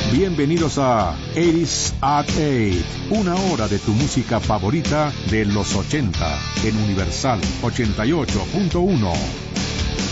Bienvenidos a 80s at 8, una hora de tu música favorita de los 80 en Universal 88.1.